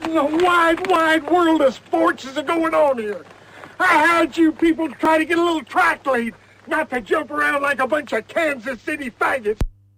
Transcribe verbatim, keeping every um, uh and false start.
in the wide, wide world of sports is going on here? I had you people try to get a little track lead, not to jump around like a bunch of Kansas City faggots.